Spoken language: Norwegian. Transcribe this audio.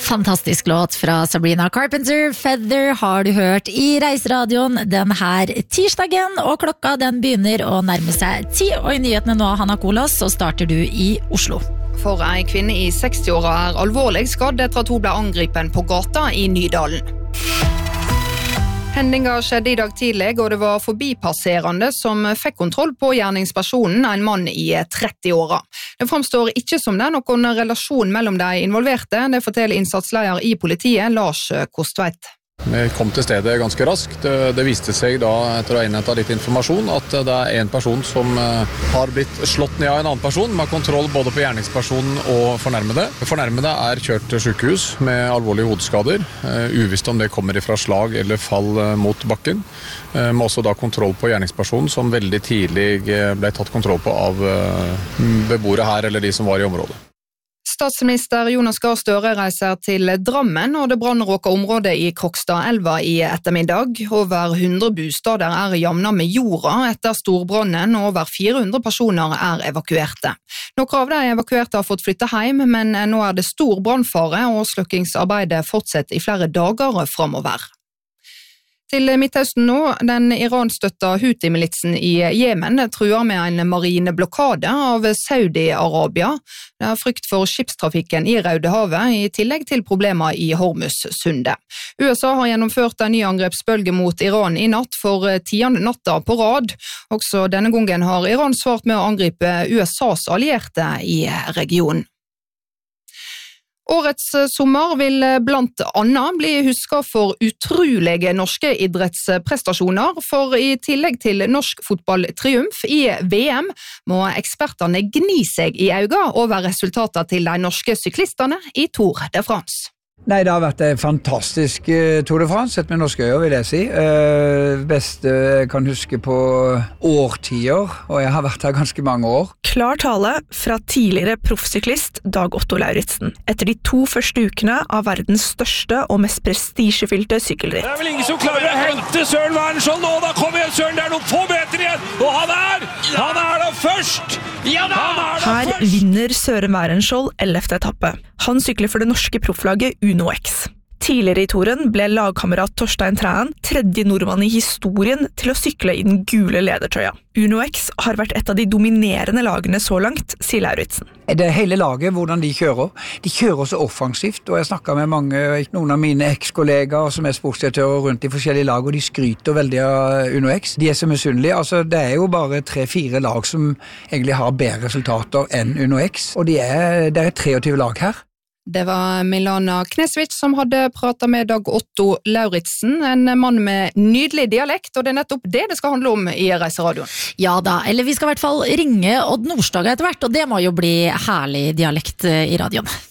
Fantastisk låt fra Sabrina Carpenter. Feather har du hørt i Reiseradioen den her tirsdagen, og klokka den begynner å nærme seg 10, og i nyhetene nå, Hanna Kolos, så starter du i Oslo. For en kvinne i 60-åra alvorlig skadd etter at hun ble angripen på gata i Nydalen. Hendinga skjedde i dag tidlig, og det var forbipasserende som fikk kontroll på gjerningspersonen, en mann i 30-åra. Det framstår ikke som det er noen relasjon mellom de involverte, det forteller innsatsleder i politiet, Lars Kostveit. Vi kom til stedet ganske raskt. Det viste seg da, etter å ha innhentet litt informasjon, at det er en person som har blitt slått ned av en annen person, med kontroll både på gjerningspersonen og fornærmede. Fornærmede er kjørt til sykehus med alvorlige hodeskader, uvisst om det kommer fra slag eller fall mot bakken. Med også da kontroll på gjerningspersonen, som veldig tidlig ble tatt kontroll på av beboere her eller de som var i området. Statsminister Jonas Gahr Støre reiser til Drammen, og det brannråka området i Krokstadelva i ettermiddag. Over 100 bostader er jamna med jorda etter storbrannen, og over 400 personer er evakuerte. Noen av de evakuerte har fått flytte hjem, men nå er det stor brannfare, og slukkingsarbeidet fortsetter i flere dager fremover. Til Midtøsten nå, den Iran-støtta Houthi-militsen i Jemen truer med en marineblokade av Saudi-Arabia. Det er frykt for skipstrafikken i Rødehavet, i tillegg til problemer i Hormuz-sundet. USA har gjennomført en ny angrepsbølge mot Iran i natt for 10. natta på rad. Også denne gangen har Iran svart med å angripe USAs allierte i regionen. Årets sommer vil blant annet bli husket for utrolige norske idrettsprestasjoner, for i tillegg til norsk fotballtriumf i VM må eksperterne gni seg i øynene over resultater til de norske syklistene i Tour de France. Nei, det har vært en fantastisk Tour de France, sett med norske øyne, vil jeg si. Beste jeg kan huske på årtier, og jeg har vært her ganske mange år. Klar tale fra tidligere proffsyklist Dag Otto Lauritzen, etter de 2 første ukene av verdens største og mest prestisjefylte sykkelritt. Det er vel ingen som klarer å hente Søren Wærensson nå, da kommer igjen Søren, det er noen få meter igjen, og han er da først! Ja da! Her vinner Søren Wærensson 11. etappe. Han sykler for det norske profflaget Uno X. Tidligere i touren ble lagkamerat Torstein Træen 3. nordmann i historien til å sykle i den gule ledertrøya. Uno X har vært et av de dominerende lagene så langt, sier Lauritzen. Det er hele laget, hvordan de kjører. De kjører så offensivt, og jeg snakker med noen av mine eks-kollegaer som er sportsdirektører rundt i forskjellige lag, og de skryter veldig av Uno X. De er så misunnelige. Altså, det er jo bare 3-4 lag som egentlig har bedre resultater enn Uno X, og det er 23 lag her. Det var Milana Knesvik som hadde pratet med Dag Otto Lauritzen, en mann med nydelig dialekt, og det er nettopp det det skal handle om i Reiseradioen. Ja da, eller vi skal i hvert fall ringe Odd Nordstoga etter hvert, og det må jo bli herlig dialekt i radioen.